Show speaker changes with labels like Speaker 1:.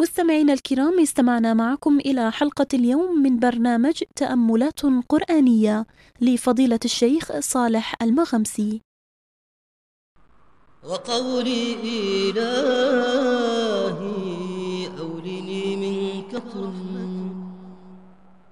Speaker 1: مستمعينا الكرام، استمعنا معكم إلى حلقة اليوم من برنامج تأملات قرآنية لفضيلة الشيخ صالح المغمسي.
Speaker 2: وقولي إلهي أولني منك كل